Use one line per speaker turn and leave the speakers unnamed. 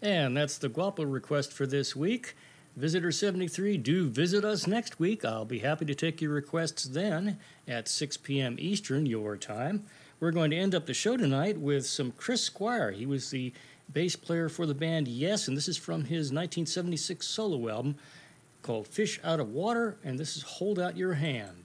And that's the Guapo request for this week. Visitor 73, do visit us next week. I'll be happy to take your requests then at 6 p.m. Eastern, your time. We're going to end up the show tonight with some Chris Squire. He was the bass player for the band Yes, and this is from his 1976 solo album called Fish Out of Water, and this is Hold Out Your Hand.